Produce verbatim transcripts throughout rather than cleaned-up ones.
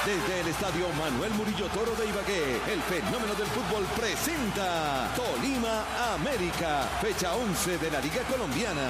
Desde el estadio Manuel Murillo Toro de Ibagué, el fenómeno del fútbol presenta Tolima América, fecha once de la Liga Colombiana.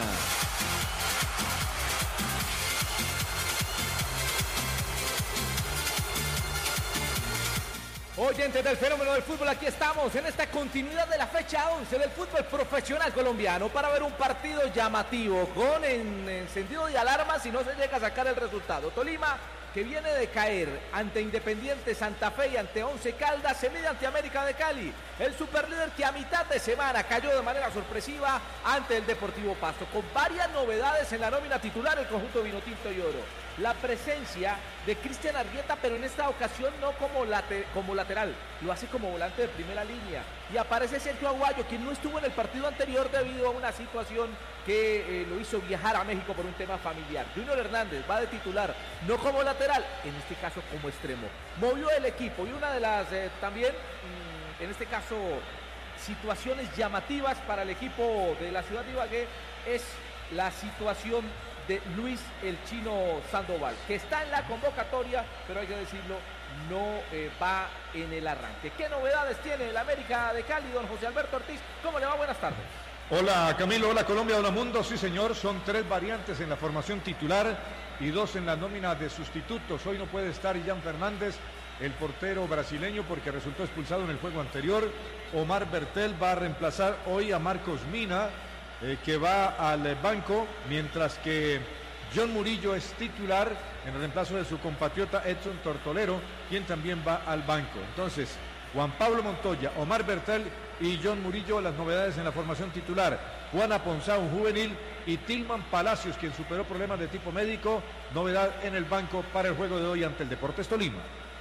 Oyentes del fenómeno del fútbol, aquí estamos en esta continuidad de la fecha once del fútbol profesional colombiano para ver un partido llamativo con en, encendido de alarma si no se llega a sacar el resultado. Tolima, que viene de caer ante Independiente Santa Fe y ante Once Caldas, se mide ante América de Cali, el superlíder que a mitad de semana cayó de manera sorpresiva ante el Deportivo Pasto, con varias novedades en la nómina titular el conjunto vinotinto y oro. La presencia de Cristian Arrieta, pero en esta ocasión no como, late, como lateral, lo hace como volante de primera línea. Y aparece Sergio Aguayo, quien no estuvo en el partido anterior debido a una situación que eh, lo hizo viajar a México por un tema familiar. Junior Hernández va de titular, no como lateral, en este caso como extremo. Movió el equipo y una de las eh, también, mmm, en este caso, situaciones llamativas para el equipo de la ciudad de Ibagué es la situación de Luis el Chino Sandoval, que está en la convocatoria, pero hay que decirlo, no eh, va en el arranque. ¿Qué novedades tiene el América de Cali, don José Alberto Ortiz? ¿Cómo le va? Buenas tardes. Hola Camilo, hola Colombia, hola mundo. Sí señor, son tres variantes en la formación titular y dos en la nómina de sustitutos. Hoy no puede estar Ian Fernández, el portero brasileño, porque resultó expulsado en el juego anterior. Omar Bertel va a reemplazar hoy a Marcos Mina, Eh, que va al eh, banco, mientras que John Murillo es titular en el reemplazo de su compatriota Edson Tortolero, quien también va al banco. Entonces, Juan Pablo Montoya, Omar Bertel y John Murillo, las novedades en la formación titular. Juana Ponzá, un juvenil, y Tilman Palacios, quien superó problemas de tipo médico, novedad en el banco para el juego de hoy ante el Deportes Tolima.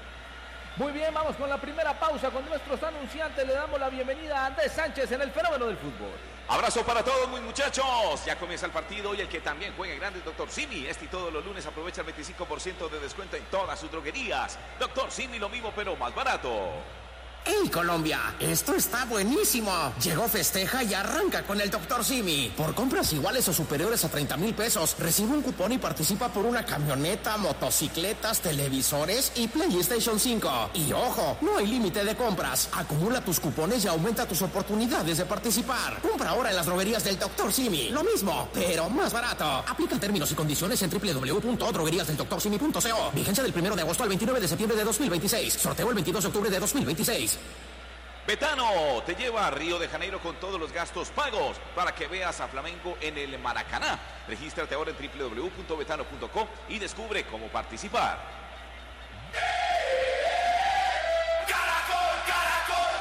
Muy bien, vamos con la primera pausa con nuestros anunciantes. Le damos la bienvenida a Andrés Sánchez en el fenómeno del fútbol. Abrazo para todos, muy muchachos. Ya comienza el partido y el que también juega en grande, Doctor Simi. Este y todos los lunes aprovecha el veinticinco por ciento de descuento en todas sus droguerías. Doctor Simi, lo mismo pero más barato. ¡Hey Colombia! ¡Esto está buenísimo! Llegó Festeja y arranca con el doctor Simi. Por compras iguales o superiores a treinta mil pesos, recibe un cupón y participa por una camioneta, motocicletas, televisores y PlayStation cinco. Y ojo, no hay límite de compras. Acumula tus cupones y aumenta tus oportunidades de participar. Compra ahora en las droguerías del doctor Simi. Lo mismo, pero más barato. Aplica términos y condiciones en doble u doble u doble u punto droguerías del doctor simi punto co. Vigencia del primero de agosto al veintinueve de septiembre de dos mil veintiséis. Sorteo el veintidós de octubre de dos mil veintiséis. Betano te lleva a Río de Janeiro con todos los gastos pagos para que veas a Flamengo en el Maracaná. Regístrate ahora en doble u doble u doble u punto betano punto com y descubre cómo participar. ¡Caracol, caracol,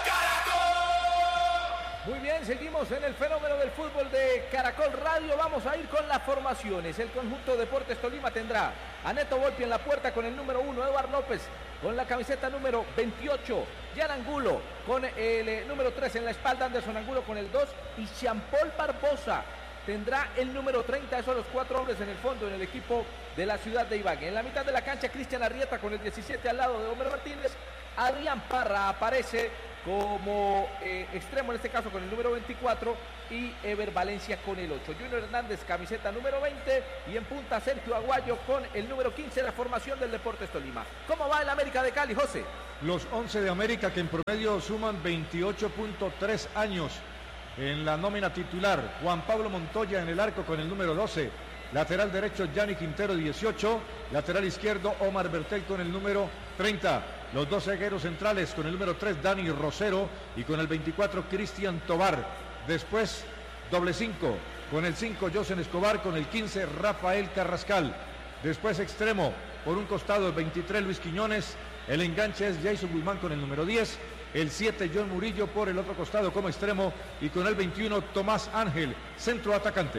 caracol! Muy bien, seguimos en el fenómeno del fútbol de Caracol Radio. Vamos a ir con las formaciones. El conjunto Deportes Tolima tendrá a Neto Volpi en la puerta con el número uno, Eduardo López con la camiseta número veintiocho, Jan Angulo con el eh, número tres en la espalda, Anderson Angulo con el dos y Jean-Paul Barbosa tendrá el número treinta. Esos son los cuatro hombres en el fondo en el equipo de la ciudad de Ibagué. En la mitad de la cancha, Cristian Arrieta con el diecisiete al lado de Homer Martínez. Adrián Parra aparece como eh, extremo, en este caso con el número veinticuatro, y Ever Valencia con el ocho. Junior Hernández, camiseta número veinte, y en punta Sergio Aguayo con el número quince, la formación del Deportes Tolima. ¿Cómo va el América de Cali, José? Los once de América, que en promedio suman veintiocho punto tres años en la nómina titular. Juan Pablo Montoya en el arco con el número doce. Lateral derecho, Gianni Quintero, dieciocho. Lateral izquierdo, Omar Bertel con el número treinta. Los dos zagueros centrales con el número tres, Dani Rosero, y con el veinticuatro, Cristian Tobar. Después, doble cinco, con el cinco, Josen Escobar, con el quince, Rafael Carrascal. Después, extremo, por un costado, el veintitrés, Luis Quiñones. El enganche es Jason Guzmán con el número diez. El siete, John Murillo por el otro costado como extremo. Y con el veintiuno, Tomás Ángel, centro atacante.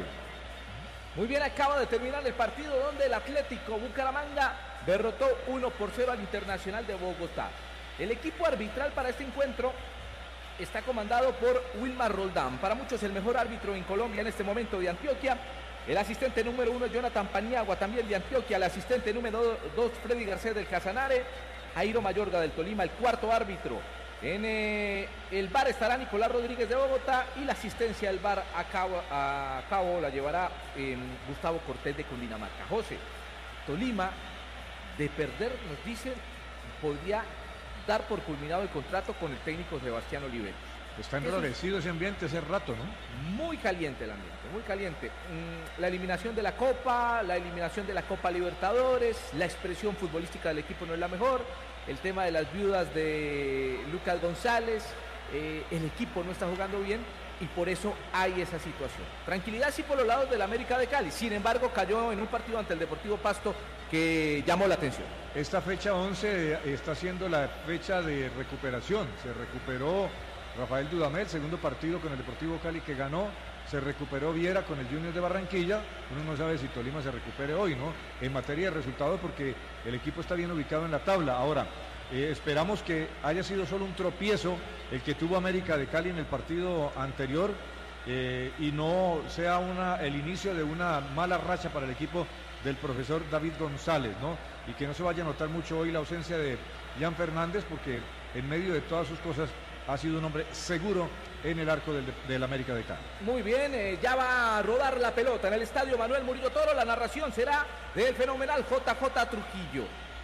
Muy bien, acaba de terminar el partido donde el Atlético Bucaramanga derrotó uno por cero al Internacional de Bogotá. El equipo arbitral para este encuentro está comandado por Wilmar Roldán, para muchos el mejor árbitro en Colombia en este momento de Antioquia. El asistente número uno, Jonathan Paniagua, también de Antioquia. El asistente número dos, Freddy Garcés del Casanare. Jairo Mayorga del Tolima, el cuarto árbitro. En eh, el V A R estará Nicolás Rodríguez de Bogotá y la asistencia del V A R a cabo, a cabo la llevará eh, Gustavo Cortés de Cundinamarca. José, Tolima, de perder, nos dicen, podría dar por culminado el contrato con el técnico Sebastián Oliveros. Está enrarecido ese ambiente hace rato, ¿no? Muy caliente el ambiente, muy caliente. Mm, la eliminación de la Copa, la eliminación de la Copa Libertadores, la expresión futbolística del equipo no es la mejor, el tema de las viudas de Lucas González, eh, el equipo no está jugando bien y por eso hay esa situación. Tranquilidad sí por los lados del América de Cali, sin embargo cayó en un partido ante el Deportivo Pasto que llamó la atención. Esta fecha once está siendo la fecha de recuperación, se recuperó Rafael Dudamel, segundo partido con el Deportivo Cali que ganó, se recuperó Viera con el Junior de Barranquilla, uno no sabe si Tolima se recupere hoy, ¿no? En materia de resultados porque el equipo está bien ubicado en la tabla. Ahora, eh, esperamos que haya sido solo un tropiezo el que tuvo América de Cali en el partido anterior eh, y no sea una, el inicio de una mala racha para el equipo del profesor David González, ¿no? Y que no se vaya a notar mucho hoy la ausencia de Jan Fernández porque en medio de todas sus cosas ha sido un hombre seguro en el arco del, del América de Cali. Muy bien, eh, ya va a rodar la pelota en el estadio Manuel Murillo Toro. La narración será del fenomenal J J Trujillo.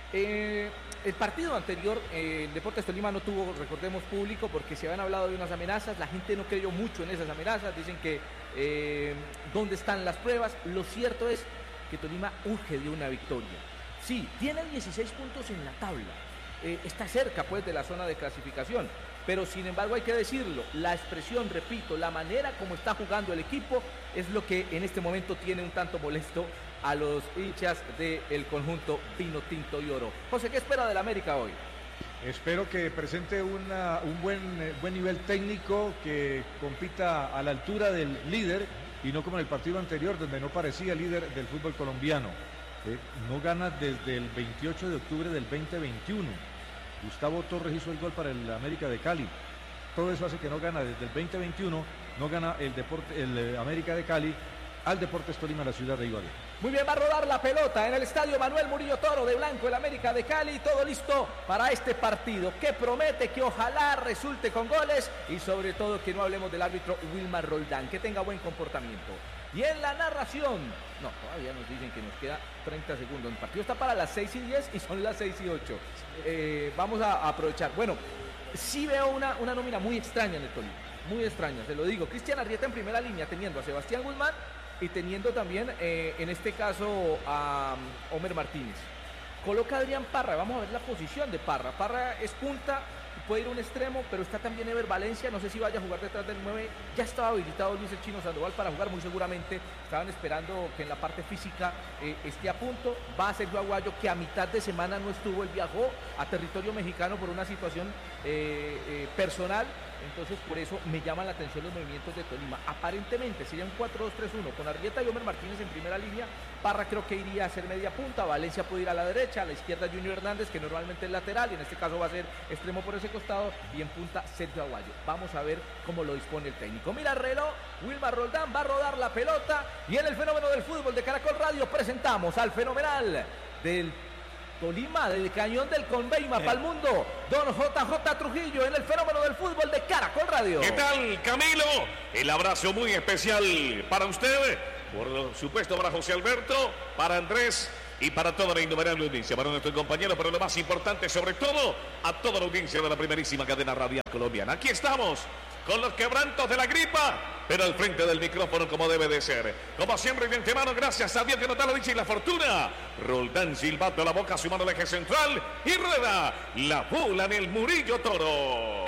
Eh, el partido anterior, eh, el Deportes Tolima no tuvo, recordemos, público porque se habían hablado de unas amenazas. La gente no creyó mucho en esas amenazas. Dicen que eh, ¿dónde están las pruebas? Lo cierto es que Tolima urge de una victoria. Sí, tiene dieciséis puntos en la tabla. Eh, está cerca pues de la zona de clasificación, pero sin embargo hay que decirlo, la expresión, repito, la manera como está jugando el equipo es lo que en este momento tiene un tanto molesto a los hinchas del conjunto Vino Tinto y Oro. José, ¿qué espera del América hoy? Espero que presente una, un buen, eh, buen nivel técnico, que compita a la altura del líder y no como en el partido anterior donde no parecía líder del fútbol colombiano. Eh, no gana desde el veintiocho de octubre del veinte veintiuno. Gustavo Torres hizo el gol para el América de Cali. Todo eso hace que no gana desde el veinte veintiuno, no gana el, deporte, el América de Cali al Deportes Tolima, la ciudad de Ibagué. Muy bien, va a rodar la pelota en el estadio Manuel Murillo Toro de blanco, el América de Cali. Todo listo para este partido que promete que ojalá resulte con goles y sobre todo que no hablemos del árbitro Wilmar Roldán, que tenga buen comportamiento. Y en la narración, no, todavía nos dicen que nos queda treinta segundos. El partido está para las seis y diez y son las seis y ocho. Eh, vamos a, a aprovechar. Bueno, sí veo una, una nómina muy extraña en el Tolima, muy extraña, se lo digo. Cristian Arrieta en primera línea, teniendo a Sebastián Guzmán y teniendo también, eh, en este caso, a um, Homer Martínez. Coloca a Adrián Parra, vamos a ver la posición de Parra. Parra es punta, puede ir a un extremo, pero está también Ever Valencia, no sé si vaya a jugar detrás del nueve, ya estaba habilitado Luis el Chino Sandoval para jugar muy seguramente, estaban esperando que en la parte física eh, esté a punto. Va a Sergio Aguayo, que a mitad de semana no estuvo, él viajó a territorio mexicano por una situación eh, eh, personal, entonces por eso me llaman la atención los movimientos de Tolima. Aparentemente sería un cuatro dos tres uno con Arrieta y Homer Martínez en primera línea. Parra creo que iría a ser media punta, Valencia puede ir a la derecha, a la izquierda Junior Hernández, que normalmente es lateral y en este caso va a ser extremo por ese costado, y en punta Sergio Aguayo. Vamos a ver cómo lo dispone el técnico. Mira el reloj, Wilmar Roldán va a rodar la pelota y en el fenómeno del fútbol de Caracol Radio presentamos al fenomenal del Tolima, del Cañón del Conveima eh. para el mundo, don J J Trujillo, en el fenómeno del fútbol de Caracol Radio. ¿Qué tal, Camilo? El abrazo muy especial para usted, por supuesto para José Alberto, para Andrés y para toda la innumerable audiencia, para nuestro compañero, pero lo más importante, sobre todo, a toda la audiencia de la primerísima cadena radial colombiana. Aquí estamos, con los quebrantos de la gripa, pero al frente del micrófono como debe de ser. Como siempre, de antemano, gracias a Dios que nos da la dicha y la fortuna. Roldán silbato a la boca, su mano al eje central y rueda la bola en el Murillo Toro. Oh,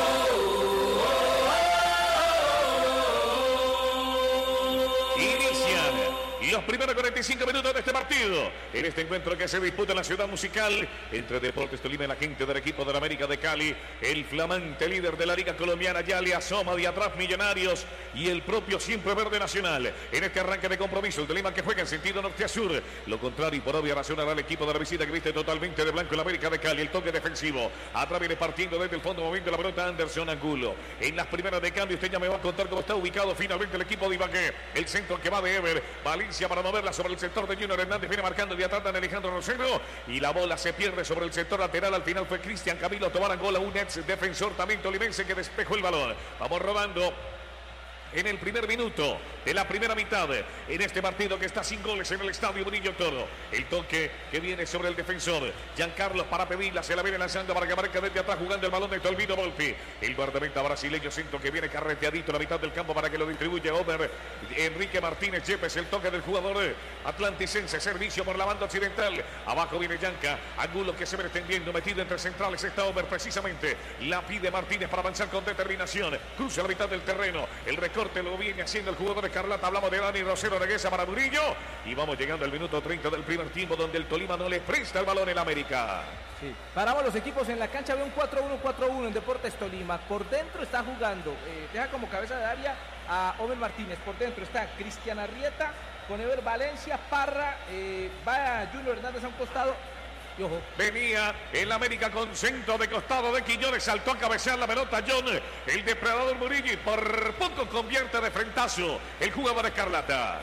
oh, oh. Inician los primeros cuarenta y cinco minutos de este partido, en este encuentro que se disputa en la ciudad musical entre Deportes Tolima y la gente del equipo de la América de Cali. El flamante líder de la Liga Colombiana ya le asoma de atrás Millonarios y el propio Siempre Verde Nacional. En este arranque de compromiso, el Tolima que juega en sentido norte a sur, lo contrario y por obvia razón hará el equipo de la visita que viste totalmente de blanco en la América de Cali. El toque defensivo, atrás viene partiendo desde el fondo, moviendo la pelota Anderson Angulo. En las primeras de cambio, usted ya me va a contar cómo está ubicado finalmente el equipo de Ibagué. El centro que va de Ever Valencia para moverla sobre el sector de Junior Hernández, viene marcando de atrás de Alejandro Rosero y la bola se pierde sobre el sector lateral. Al final fue Cristian Camilo Tobar Angola, un ex defensor también tolimense que despejó el balón. Vamos rodando en el primer minuto de la primera mitad en este partido que está sin goles en el estadio Murillo Toro. El toque que viene sobre el defensor Giancarlo para pedirla, se la viene lanzando para que aparezca desde atrás jugando el balón de Tolvino Volpi. El guardameta brasileño, centro que viene carreteadito a la mitad del campo para que lo distribuya Homer Enrique Martínez Yepes. El toque del jugador atlanticense, servicio por la banda occidental. Abajo viene Yanca, Angulo que se ve extendiendo, metido entre centrales está Homer precisamente. La pide Martínez para avanzar con determinación. Cruza la mitad del terreno. El recorte lo viene haciendo el jugador escarlata. Hablamos de Dani Rosero, regresa para Murillo. Y vamos llegando al minuto treinta del primer tiempo, donde el Tolima no le presta el balón en América. Sí. Paramos los equipos en la cancha, ve un cuatro uno cuatro uno en Deportes Tolima. Por dentro está jugando, eh, deja como cabeza de área a Homer Martínez. Por dentro está Cristian Arrieta con Ever Valencia, Parra, eh, va Junior Hernández a un costado. Y ojo. Venía el América con centro de costado de Quiñones, saltó a cabecear la pelota John, el depredador Murillo, y por poco convierte de frentazo el jugador escarlata.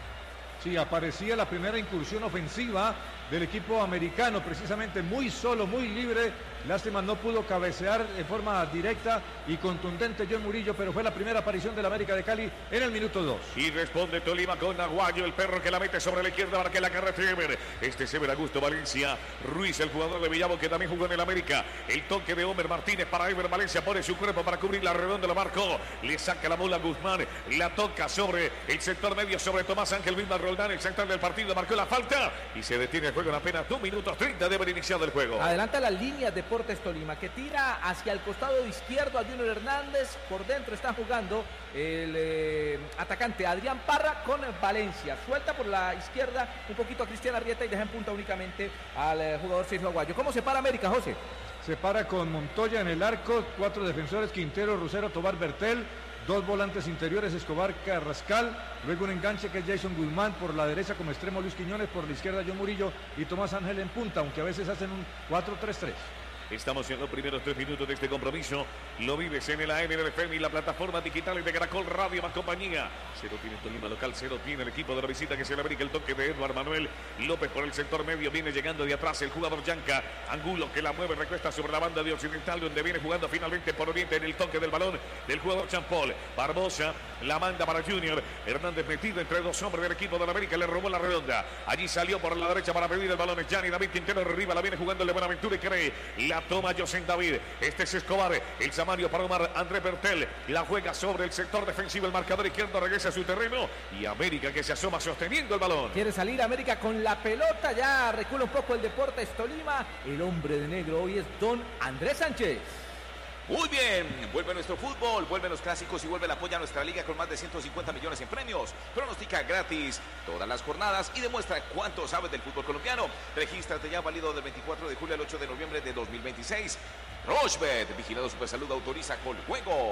Sí, aparecía la primera incursión ofensiva del equipo americano, precisamente muy solo, muy libre. Lástima, no pudo cabecear en forma directa y contundente John Murillo, pero fue la primera aparición del América de Cali en el minuto dos. Y responde Tolima con Aguayo, el perro que la mete sobre la izquierda para que la carrete Ever. Este es Ever Augusto Valencia Ruiz, el jugador de Villavo que también jugó en el América. El toque de Homer Martínez para Ever Valencia, pone su cuerpo para cubrir la redonda, la marcó. Le saca la bola Guzmán, la toca sobre el sector medio, sobre Tomás Ángel Vilma Roldán, el central del partido, marcó la falta y se detiene el juego en apenas dos minutos treinta de haber iniciado el juego. Adelanta la línea Deportes Tolima, que tira hacia el costado izquierdo a Junior Hernández. Por dentro está jugando el eh, atacante Adrián Parra con Valencia. Suelta por la izquierda un poquito a Cristian Arrieta y deja en punta únicamente al eh, jugador Sergio Aguayo. ¿Cómo se para América, José? Se para con Montoya en el arco, cuatro defensores, Quintero, Rusero, Tobar, Bertel. Dos volantes interiores, Escobar, Carrascal. Luego un enganche que es Jason Guzmán por la derecha como extremo Luis Quiñones, por la izquierda John Murillo y Tomás Ángel en punta, aunque a veces hacen un cuatro tres tres. Estamos en los primeros tres minutos de este compromiso. Lo vives en el A M de F M y la plataforma digital de Caracol Radio más compañía. Cero tiene Tolima local, cero tiene el equipo de la visita que se le abriga. El toque de Eduardo Manuel López por el sector medio. Viene llegando de atrás el jugador Yanca. Angulo que la mueve, recuesta sobre la banda de Occidental, donde viene jugando finalmente por Oriente en el toque del balón del jugador Champol. Barbosa la manda para Junior. Hernández metido entre dos hombres del equipo de la América. Le robó la redonda. Allí salió por la derecha para pedir el balón. Es Gianni David Quintero arriba. La viene jugando el de Buenaventura y cree. La toma José David. Este es Escobar. El Samario para Omar André Bertel. La juega sobre el sector defensivo. El marcador izquierdo regresa a su terreno. Y América que se asoma sosteniendo el balón. Quiere salir América con la pelota. Ya recula un poco el Deportes Tolima. El hombre de negro hoy es don Andrés Sánchez. Muy bien, vuelve nuestro fútbol, vuelven los clásicos y vuelve la apoya a nuestra liga con más de ciento cincuenta millones en premios. Pronostica gratis todas las jornadas y demuestra cuánto sabes del fútbol colombiano. Regístrate ya, válido del veinticuatro de julio al ocho de noviembre de dos mil veintiséis. Rochebet, vigilado Supersalud, autoriza con juego.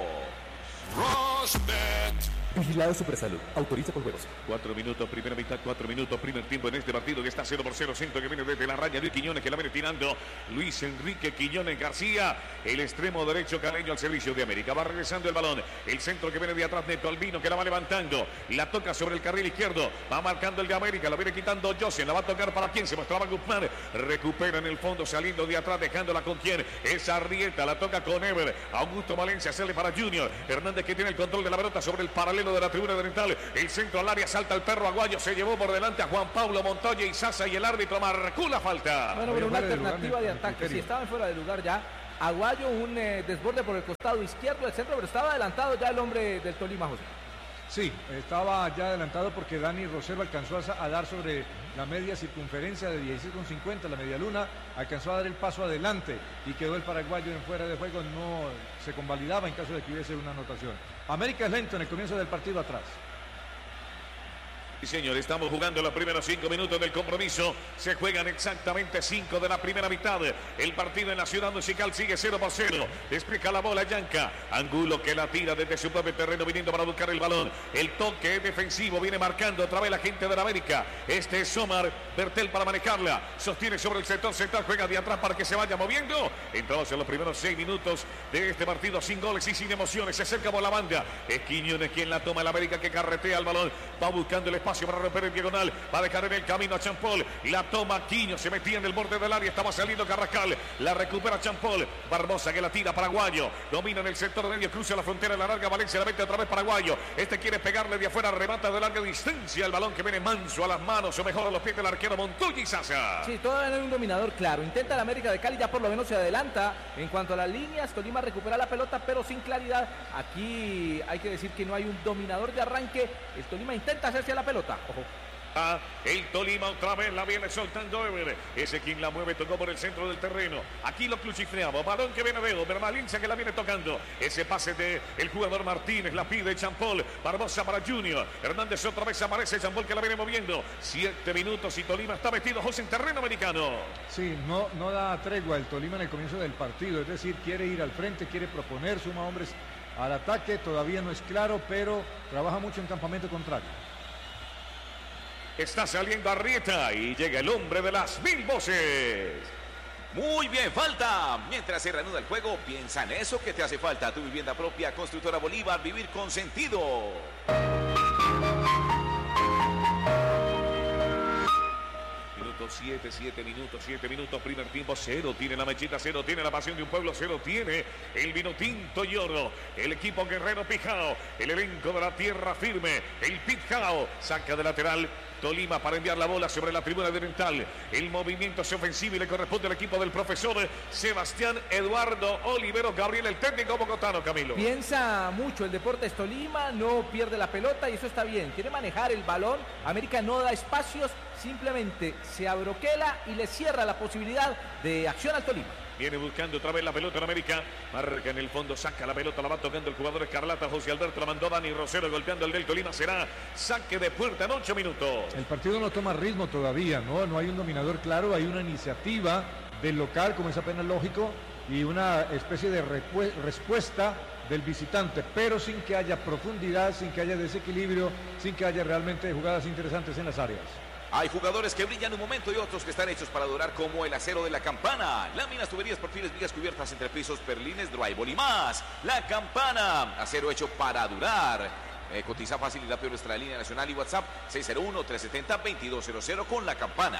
Rochebet. Vigilado Supersalud, autoriza por juegos. Cuatro minutos, primera mitad, cuatro minutos, primer tiempo en este partido que está cero por cero. Centro que viene desde la raya, Luis Quiñones que la viene tirando. Luis Enrique Quiñones García, el extremo derecho caleño al servicio de América. Va regresando el balón. El centro que viene de atrás, Neto Albino que la va levantando. La toca sobre el carril izquierdo. Va marcando el de América, la viene quitando José. La va a tocar para quien se mostraba Guzmán. Recupera en el fondo, saliendo de atrás, dejándola con quien. Es Arrieta, la toca con Ever. Augusto Valencia sale para Junior. Hernández que tiene el control de la pelota sobre el paralelo de la tribuna oriental. El centro al área, salta el perro Aguayo, se llevó por delante a Juan Pablo Montoya y Sasa y el árbitro marcó la falta. Bueno, pero una alternativa de ataque. Si estaban fuera de lugar ya, Aguayo un eh, desborde por el costado izquierdo del centro, pero estaba adelantado ya el hombre del Tolima, José. Sí, estaba ya adelantado porque Dani Rosero alcanzó a dar sobre la media circunferencia de dieciséis con cincuenta, la media luna, alcanzó a dar el paso adelante y quedó el paraguayo en fuera de juego, no se convalidaba en caso de que hubiese una anotación. América es lento en el comienzo del partido atrás. Sí, señor, estamos jugando los primeros cinco minutos del compromiso. Se juegan exactamente cinco de la primera mitad. El partido en la Ciudad Musical sigue cero por cero. Despeja la bola Yanca. Angulo que la tira desde su propio terreno viniendo para buscar el balón. El toque defensivo viene marcando otra vez la gente de la América. Este es Omar Bertel para manejarla. Sostiene sobre el sector central, juega de atrás para que se vaya moviendo. Entramos en los primeros seis minutos de este partido sin goles y sin emociones. Se acerca por la banda. Es Quiñones quien la toma, el América que carretea el balón. Va buscando el espacio espacio para romper el diagonal. Va a dejar en el camino a Champol. La toma Quiño. Se metía en el borde del área. Estaba saliendo Carrascal. La recupera Champol. Barbosa que la tira. Paraguayo. Domina en el sector medio. Cruza la frontera. La larga Valencia. La mete otra vez Paraguayo. Este quiere pegarle de afuera. Remata de larga distancia. El balón que viene manso a las manos. O mejor a los pies del arquero Montoya y Sasa. Sí, todavía no hay un dominador claro. Intenta el América de Cali. Ya por lo menos se adelanta. En cuanto a las líneas, Tolima recupera la pelota, pero sin claridad. Aquí hay que decir que no hay un dominador de arranque. El Tolima intenta hacerse a la pelota. Ojo. El Tolima otra vez la viene soltando Ever. Ese quien la mueve tocó por el centro del terreno. Aquí lo cluchifreamos. Balón que viene de Ever. Valencia que la viene tocando. Ese pase de el jugador Martínez. La pide Champol. Barbosa para Junior. Hernández otra vez aparece. Champol que la viene moviendo. Siete minutos y Tolima está metido, José, en terreno americano. Sí, no, no da tregua el Tolima en el comienzo del partido. Es decir, quiere ir al frente, quiere proponer, suma hombres al ataque. Todavía no es claro, pero trabaja mucho en campamento contrario. Está saliendo Arrieta y llega el hombre de las mil voces. Muy bien, falta. Mientras se reanuda el juego, piensa en eso que te hace falta. Tu vivienda propia, Constructora Bolívar, vivir con sentido. siete, siete minutos, siete minutos, primer tiempo, cero tiene la mechita, cero tiene la pasión de un pueblo, cero tiene el vino tinto y oro, el equipo Guerrero Pijao, el elenco de la tierra firme, el Pijao, saca de lateral Tolima para enviar la bola sobre la tribuna oriental, el movimiento es ofensivo y le corresponde al equipo del profesor Sebastián Eduardo Olivero Gabriel, el técnico bogotano, Camilo. Piensa mucho el Deportes Tolima, no pierde la pelota y eso está bien, quiere manejar el balón, América no da espacios, simplemente se abroquela y le cierra la posibilidad de acción al Tolima. Viene buscando otra vez la pelota en América. Marca en el fondo, saca la pelota, la va tocando el jugador Escarlata. José Alberto la mandó Dani Rosero golpeando el del Tolima. Será saque de puerta en ocho minutos. El partido no toma ritmo todavía, ¿no? No hay un dominador claro, hay una iniciativa del local, como es apenas lógico, y una especie de respuesta del visitante, pero sin que haya profundidad, sin que haya desequilibrio, sin que haya realmente jugadas interesantes en las áreas. Hay jugadores que brillan un momento y otros que están hechos para durar, como el acero de la Campana. Láminas, tuberías, perfiles, vigas cubiertas, entrepisos, perlines, drywall y más. La Campana, acero hecho para durar. Eh, cotiza fácil y rápido nuestra línea nacional y WhatsApp seis cero uno, tres siete cero, dos dos cero cero con La Campana.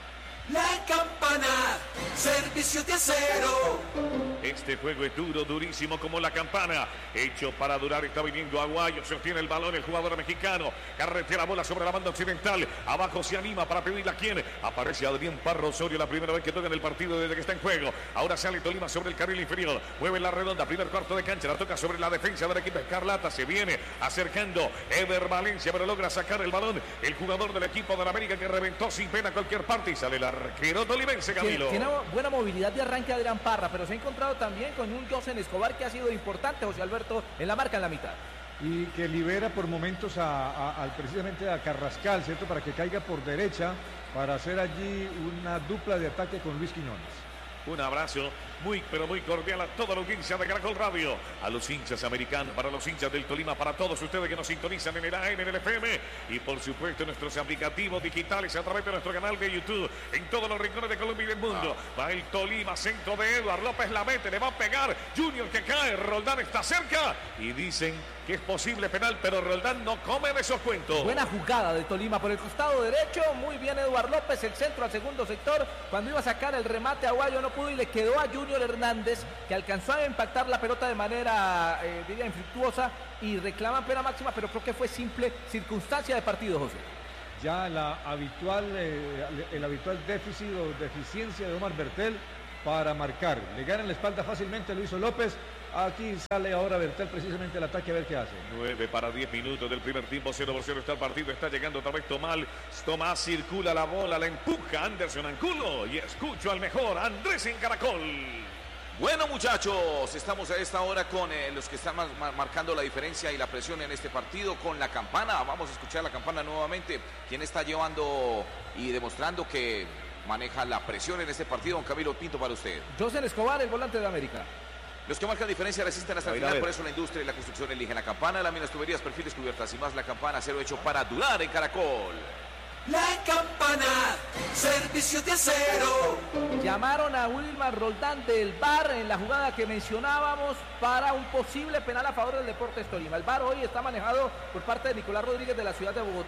La Campana, servicio de acero. Este juego es duro, durísimo como La Campana. Hecho para durar, está viniendo Aguayo. Se obtiene el balón el jugador mexicano. Carretea la bola sobre la banda occidental. Abajo se anima para pedirle a quién. Aparece Adrián Parro Osorio, la primera vez que toca en el partido desde que está en juego. Ahora sale Tolima sobre el carril inferior. Mueve la redonda, primer cuarto de cancha. La toca sobre la defensa del equipo Escarlata. Se viene acercando Ever Valencia, pero logra sacar el balón. El jugador del equipo de la América que reventó sin pena cualquier parte y sale la arquero tolimense, Camilo. Tiene buena movilidad de arranque Adrián Parra, pero se ha encontrado también con un Josen Escobar que ha sido importante, José Alberto, en la marca en la mitad. Y que libera por momentos a, a, a precisamente a Carrascal, ¿cierto? Para que caiga por derecha, para hacer allí una dupla de ataque con Luis Quiñones. Un abrazo muy, pero muy cordial a toda la audiencia de Caracol Radio, a los hinchas americanos, para los hinchas del Tolima, para todos ustedes que nos sintonizan en el A M, en el F M y por supuesto en nuestros aplicativos digitales a través de nuestro canal de YouTube, en todos los rincones de Colombia y del mundo. Ah. Va el Tolima, centro de Eduard López, la mete, le va a pegar, Junior que cae, Roldán está cerca y dicen que es posible penal, pero Roldán no come de esos cuentos. Buena jugada de Tolima por el costado derecho, muy bien Eduard López, el centro al segundo sector, cuando iba a sacar el remate Aguayo no pudo y le quedó a Junior Hernández, que alcanzó a impactar la pelota de manera, eh, diría, infructuosa y reclama pena máxima, pero creo que fue simple circunstancia de partido, José. Ya la habitual, eh, el habitual déficit o deficiencia de Omar Bertel para marcar. Le gana en la espalda fácilmente Luis López. Aquí sale ahora Bertel precisamente el ataque a ver qué hace. nueve para diez minutos del primer tiempo, cero por cero está el partido, está llegando otra vez Tomás. Tomás circula la bola, la empuja Anderson Angulo y escucho al mejor Andrés en Caracol. Bueno, muchachos, estamos a esta hora con eh, los que están mar mar marcando la diferencia y la presión en este partido con La Campana. Vamos a escuchar La Campana nuevamente. ¿Quién está llevando y demostrando que maneja la presión en este partido? Don Camilo Pinto, para usted. Josen Escobar, el volante de América. Los que marcan diferencia resisten hasta el final, por eso la industria y la construcción eligen La Campana, láminas, tuberías, perfiles, cubiertas y más. La Campana, acero hecho para durar en Caracol. La Campana, servicio de acero. Llamaron a Wilmar Roldán del V A R en la jugada que mencionábamos para un posible penal a favor del Deportes Tolima. El V A R hoy está manejado por parte de Nicolás Rodríguez de la ciudad de Bogotá.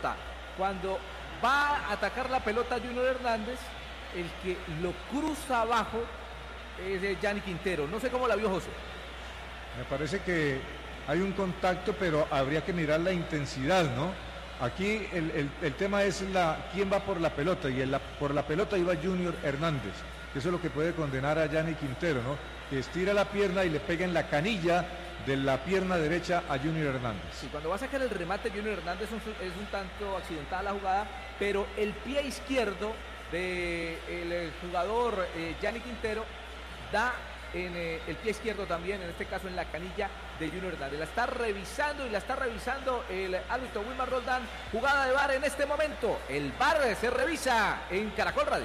cuando va a atacar la pelota Junior Hernández, el que lo cruza abajo es Gianni Quintero. No sé cómo la vio José. Me parece que hay un contacto, pero habría que mirar la intensidad, ¿no? Aquí el, el, el tema es la quién va por la pelota, y el, la, por la pelota iba Junior Hernández. Eso es lo que puede condenar a Gianni Quintero, ¿no? Que estira la pierna y le pega en la canilla de la pierna derecha a Junior Hernández. Sí, cuando va a sacar el remate Junior Hernández es un, es un tanto accidentada la jugada, pero el pie izquierdo del de jugador eh, Gianni Quintero da en eh, el pie izquierdo también, en este caso en la canilla de Junior Hernández. La está revisando y la está revisando el árbitro Wilmar Roldán. Jugada de V A R en este momento. El V A R se revisa en Caracol Radio.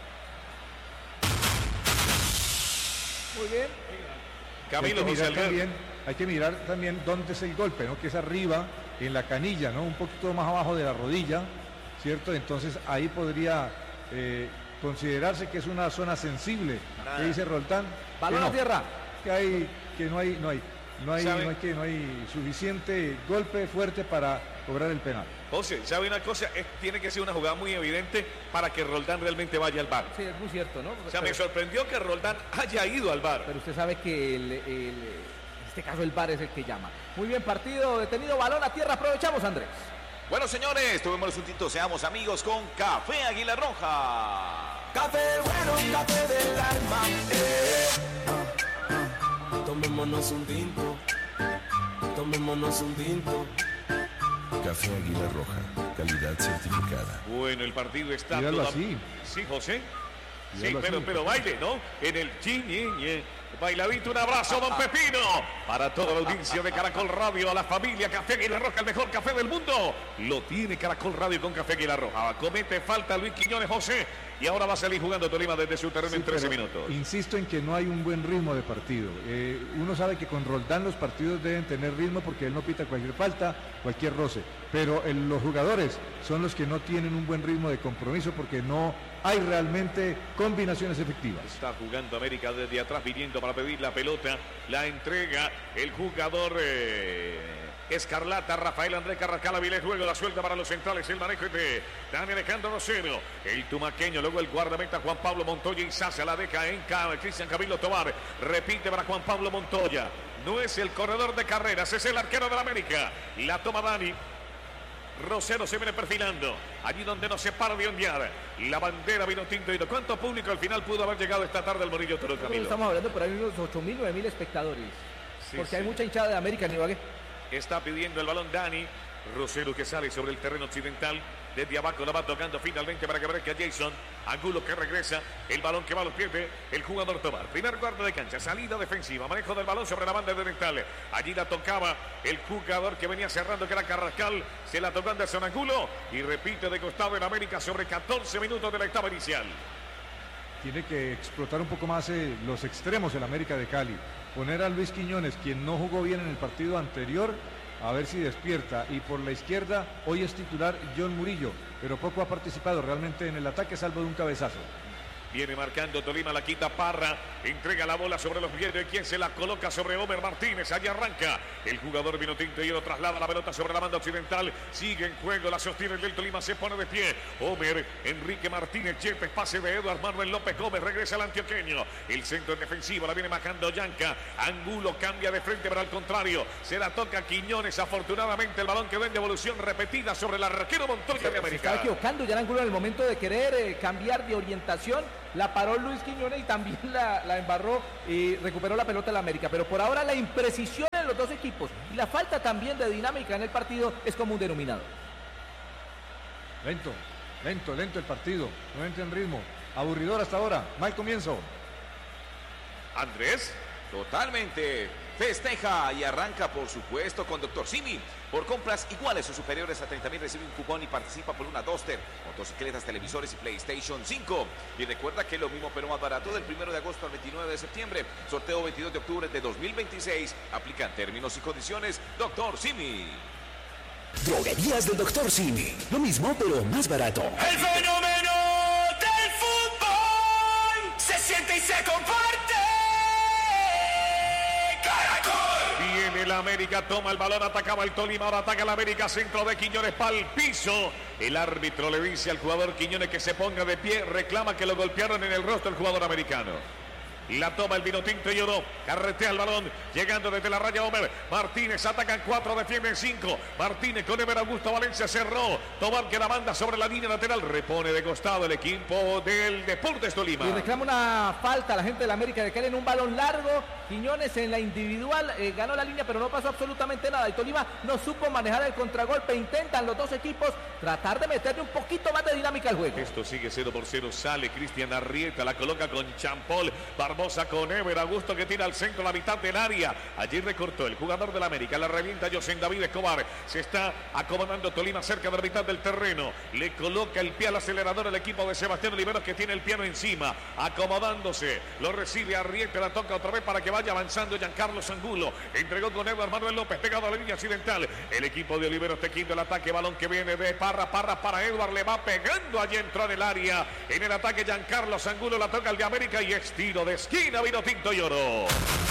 Muy bien. Camilo, hay que mirar también, hay que mirar también dónde es el golpe, ¿no? Que es arriba, en la canilla, ¿no? Un poquito más abajo de la rodilla, ¿cierto? Entonces ahí podría eh, considerarse que es una zona sensible. ¿Qué dice Roldán? Balón a tierra. Que hay, que no hay, no hay, no hay, no hay que, no hay suficiente golpe fuerte para cobrar el penal. José, ¿sabe una cosa? Es, tiene que ser una jugada muy evidente para que Roldán realmente vaya al V A R. Sí, es muy cierto, ¿no? O sea, me sorprendió que Roldán haya ido al V A R. Pero usted sabe que el, el, en este caso el V A R es el que llama. Muy bien, partido detenido, balón a tierra, aprovechamos, Andrés. Bueno, señores, tomemos un tinto, seamos amigos con Café Águila Roja. Café bueno, café del alma. Eh. Tomémonos un tinto, tomémonos un tinto. Café Águila Roja, calidad certificada. Bueno, el partido está... Míralo toda... así. Sí, José. Míralo sí, pero, así. pero baile, ¿no? En el chiñe, bailadito, un abrazo, don Pepino. Para toda la audiencia de Caracol Radio, a la familia Café Águila Roja, el mejor café del mundo. Lo tiene Caracol Radio con Café Águila Roja. Comete falta Luis Quiñones, José. Y ahora va a salir jugando Tolima desde su terreno sí, en trece minutos. Insisto en que no hay un buen ritmo de partido. Eh, uno sabe que con Roldán los partidos deben tener ritmo porque él no pita cualquier falta, cualquier roce. Pero el, los jugadores son los que no tienen un buen ritmo de compromiso porque no hay realmente combinaciones efectivas. Está jugando América desde atrás, viniendo para pedir la pelota. La entrega el jugador... Eh... Escarlata, Rafael Andrés Carrascal, Avilés, luego la suelta para los centrales, el manejo de Dani Alejandro Rosero, el tumaqueño, luego el guardameta Juan Pablo Montoya y Sasa la deja en Cristian Camilo Tobar, repite para Juan Pablo Montoya, no es el corredor de carreras, es el arquero de la América, la toma Dani. Rosero se viene perfilando, allí donde nos separa de ondear, la bandera vino tinto y ¿cuánto público al final pudo haber llegado esta tarde al Murillo Toro, Camilo? Estamos hablando por ahí unos ocho mil, nueve mil espectadores, sí, porque sí. Hay mucha hinchada de América en Ibagué. Está pidiendo el balón Dani. Rosero que sale sobre el terreno occidental. Desde abajo la va tocando finalmente para que aparezca Jason. Angulo que regresa. El balón que va a los pies del jugador Tobar. Primer guarda de cancha. Salida defensiva. Manejo del balón sobre la banda oriental. Allí la tocaba el jugador que venía cerrando, que era Carrascal. Se la tocó Anderson Angulo. Y repite de costado en América sobre catorce minutos de la etapa inicial. Tiene que explotar un poco más eh, los extremos en América de Cali. Poner a Luis Quiñones, quien no jugó bien en el partido anterior, a ver si despierta. Y por la izquierda, hoy es titular John Murillo, pero poco ha participado realmente en el ataque, salvo de un cabezazo. Viene marcando Tolima, la quita Parra, entrega la bola sobre los pies de quien se la coloca sobre Homer Martínez, allí arranca el jugador vino tinto y lo traslada la pelota sobre la banda occidental, sigue en juego, la sostiene el del Tolima, se pone de pie, Homer, Enrique Martínez, Yepes, pase de Eduardo Manuel López Gómez, regresa el antioqueño, el centro en defensiva, la viene bajando Yanca, Angulo cambia de frente para el contrario, se la toca Quiñones, afortunadamente el balón quedó en devolución repetida sobre el arquero Montoya de América. Se está equivocando ya Angulo en el momento de querer eh, cambiar de orientación. La paró Luis Quiñones y también la, la embarró y recuperó la pelota de la América. Pero por ahora la imprecisión en los dos equipos y la falta también de dinámica en el partido es como un denominador. Lento, lento, lento el partido. No entra en ritmo. Aburridor hasta ahora. Mal comienzo. Andrés, totalmente. Festeja y arranca, por supuesto, con doctor Simi. Por compras iguales o superiores a treinta mil recibe un cupón y participa por una Duster, motocicletas, televisores y PlayStation cinco. Y recuerda que lo mismo pero más barato del primero de agosto al veintinueve de septiembre. Sorteo veintidós de octubre de dos mil veintiséis. Aplican términos y condiciones. doctor Simi. Droguerías del doctor Simi. Lo mismo pero más barato. El fenómeno del fútbol se siente y se comparte. Caracol. Viene el América, toma el balón, atacaba el Tolima, ahora ataca el América, centro de Quiñones para el piso. El árbitro le dice al jugador Quiñones que se ponga de pie, reclama que lo golpearon en el rostro el jugador americano. La toma el Vinotinto y Oro, carretea el balón, llegando desde la raya Homer. Martínez, atacan cuatro, defienden cinco. Martínez con Ever Augusto Valencia cerró. Tobar que la manda sobre la línea lateral, repone de costado el equipo del Deportes Tolima. Y reclama una falta a la gente de la América de Cali en un balón largo. Quiñones en la individual eh, ganó la línea, pero no pasó absolutamente nada. Y Tolima no supo manejar el contragolpe. Intentan los dos equipos tratar de meterle un poquito más de dinámica al juego. Esto sigue cero por cero. Sale Cristian Arrieta, la coloca con Champol. Barbosa con Ever Augusto que tira al centro, la mitad del área. Allí recortó el jugador de la América. La revienta José David Escobar. Se está acomodando Tolima cerca de la mitad del terreno. Le coloca el pie al acelerador el equipo de Sebastián Oliveros, que tiene el piano encima. Acomodándose. Lo recibe Arrieta, la toca otra vez para que vaya avanzando Giancarlo Angulo. Entregó con Edward Manuel López, pegado a la línea occidental. El equipo de Oliveros te quita el ataque. Balón que viene de Parra. Parra para Edward. Le va pegando. Allí entró en el área. En el ataque Giancarlo Angulo. La toca el de América y es tiro de esquina. Vinotinto y Oro.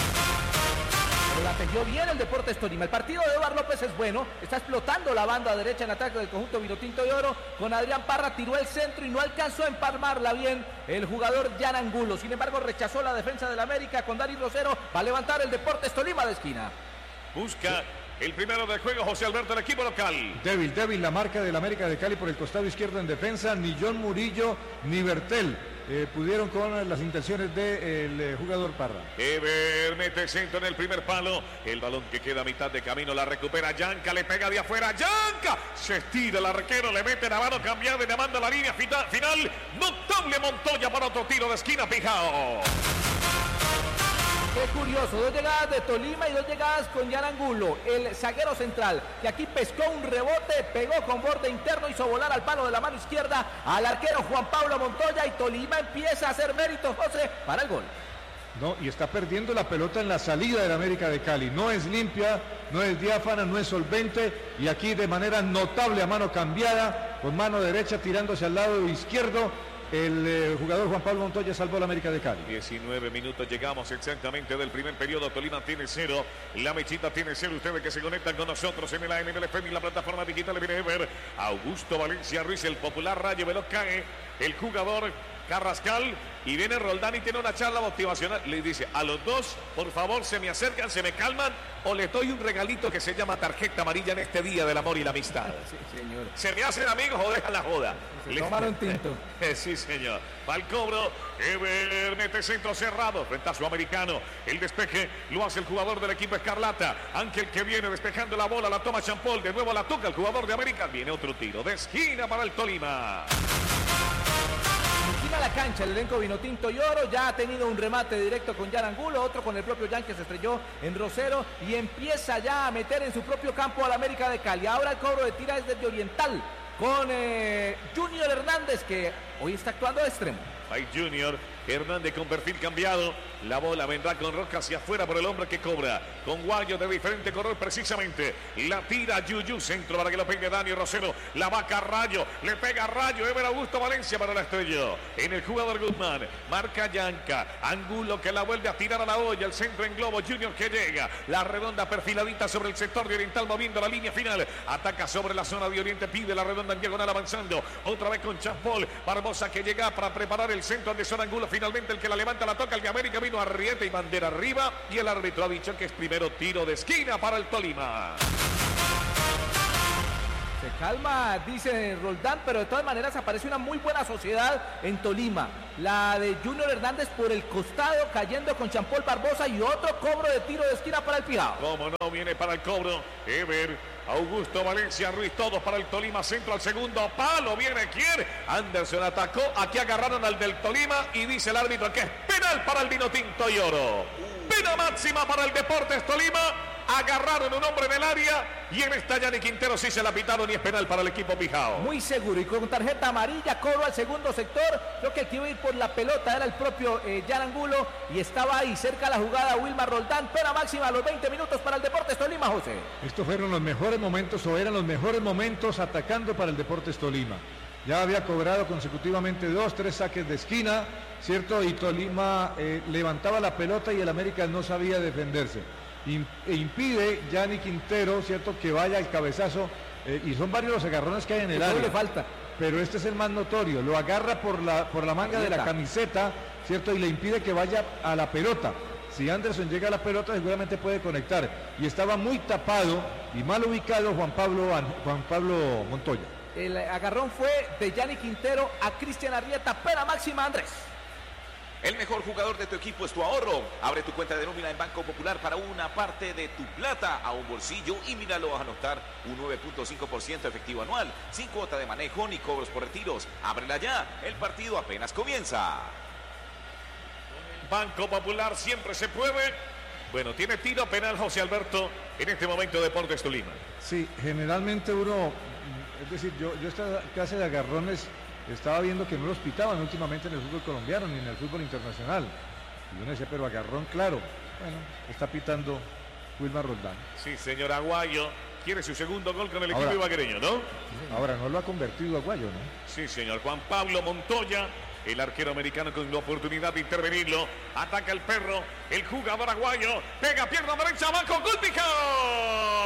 La tejió bien el Deportes Tolima. El partido de Edward López es bueno. Está explotando la banda derecha en ataque del conjunto Vinotinto y Oro. Con Adrián Parra tiró el centro y no alcanzó a empalmarla bien el jugador Jan Angulo. Sin embargo, rechazó la defensa del América con Dani Rosero. Va a levantar el Deportes Tolima de esquina. Busca el primero del juego José Alberto, el equipo local. Débil, débil la marca del América de Cali por el costado izquierdo en defensa. Ni John Murillo ni Bertel eh, pudieron con las intenciones del de, eh, jugador Parra. Ever mete el centro en el primer palo. El balón que queda a mitad de camino la recupera Yanca, le pega de afuera. Yanca se estira el arquero, le mete la mano cambiada y le manda la línea final. Notable Montoya para otro tiro de esquina, Pijao. Qué curioso, dos llegadas de Tolima y dos llegadas con Jan Angulo, el zaguero central, que aquí pescó un rebote, pegó con borde interno, hizo volar al palo de la mano izquierda al arquero Juan Pablo Montoya, y Tolima empieza a hacer méritos, José, para el gol. No, y está perdiendo la pelota en la salida del América de Cali. No es limpia, no es diáfana, no es solvente, y aquí de manera notable a mano cambiada, con mano derecha tirándose al lado izquierdo. El eh, jugador Juan Pablo Montoya salvó la América de Cali. diecinueve minutos, llegamos exactamente del primer periodo. Tolima tiene cero, la Mechita tiene cero. Ustedes que se conectan con nosotros en el A N M L F M y la plataforma digital, viene a ver Augusto Valencia Ruiz, el popular Rayo Veloz, cae el jugador Carrascal y viene Roldán y tiene una charla motivacional. Le dice a los dos, por favor, se me acercan, se me calman, o les doy un regalito que se llama tarjeta amarilla en este día del amor y la amistad. Sí, señor. Se me hacen amigos o dejan la joda. Se tomaron tinto. Sí, señor. Va al cobro. Ever mete centro cerrado frente a su americano. El despeje lo hace el jugador del equipo Escarlata. Ángel que viene despejando la bola, la toma Champol. De nuevo la toca el jugador de América. Viene otro tiro de esquina para el Tolima. A la cancha el elenco Vinotinto y Oro ya ha tenido un remate directo con Jan Angulo, otro con el propio Jan que se estrelló en Rosero y empieza ya a meter en su propio campo al América de Cali. Ahora el cobro de tira es desde Oriental con eh, Junior Hernández, que hoy está actuando de extremo. Hay Junior Hernández con perfil cambiado. La bola vendrá con Roca hacia afuera por el hombre que cobra. Con guayo de diferente color precisamente. La tira Yuyu, centro para que lo pegue Dani Rosero. La vaca Rayo, le pega Rayo. Ever Augusto Valencia para la estrella. En el jugador Guzmán, marca Yanca. Angulo que la vuelve a tirar a la olla. El centro en globo, Junior que llega. La redonda perfiladita sobre el sector de Oriental moviendo la línea final. Ataca sobre la zona de Oriente, pide la redonda en diagonal avanzando. Otra vez con Champol. Barbosa que llega para preparar el centro de zona Angulo. Finalmente el que la levanta la toca el de América. Vino Arrieta y bandera arriba y el árbitro ha dicho que es primero tiro de esquina para el Tolima. Se calma, dice Roldán, pero de todas maneras aparece una muy buena sociedad en Tolima. La de Junior Hernández por el costado, cayendo con Champol Barbosa y otro cobro de tiro de esquina para el Pijao. Como no, viene para el cobro Ever Augusto Valencia Ruiz, todos para el Tolima, centro al segundo palo, viene quién, Anderson atacó, aquí agarraron al del Tolima y dice el árbitro que es penal para el Vinotinto y Oro. Pena máxima para el Deportes Tolima. Agarraron un hombre en el área y en esta Yanni Quintero sí se la pitaron y es penal para el equipo Pijao. Muy seguro y con tarjeta amarilla, cobro al segundo sector. Creo que el que iba a ir por la pelota era el propio eh, Jan Angulo y estaba ahí cerca la jugada Wilmar Roldán. Pena máxima a los veinte minutos para el Deportes Tolima, José. Estos fueron los mejores momentos o eran los mejores momentos atacando para el Deportes Tolima. Ya había cobrado consecutivamente dos, tres saques de esquina, ¿cierto? Y Tolima eh, levantaba la pelota y el América no sabía defenderse. e impide Gianni Quintero, cierto, que vaya al cabezazo, eh, y son varios los agarrones que hay en el área. le falta. Pero este es el más notorio, lo agarra por la, por la manga de la camiseta, cierto, y le impide que vaya a la pelota. Si Anderson llega a la pelota, seguramente puede conectar. Y estaba muy tapado y mal ubicado Juan Pablo, Juan Pablo Montoya. El agarrón fue de Gianni Quintero a Cristian Arrieta, pena máxima, Andrés. El mejor jugador de tu equipo es tu ahorro. Abre tu cuenta de nómina en Banco Popular para una parte de tu plata a un bolsillo y míralo a anotar un nueve punto cinco por ciento efectivo anual, sin cuota de manejo ni cobros por retiros. Ábrela ya, el partido apenas comienza. Banco Popular siempre se puede. Bueno, tiene tiro penal José Alberto en este momento Deportes Tolima. Sí, generalmente uno, es decir, yo, yo esta clase de agarrones estaba viendo que no los pitaban últimamente en el fútbol colombiano ni en el fútbol internacional. Y uno decía, pero agarrón claro. Bueno, está pitando Wilmar Roldán. Sí, señor Aguayo. Quiere su segundo gol con el Ahora, equipo ibaguereño, ¿no? Ahora no lo ha convertido Aguayo, ¿no? Sí, señor. Juan Pablo Montoya, el arquero americano con la oportunidad de intervenirlo. Ataca el perro, el jugador aguayo. Pega pierna derecha abajo, gol picado.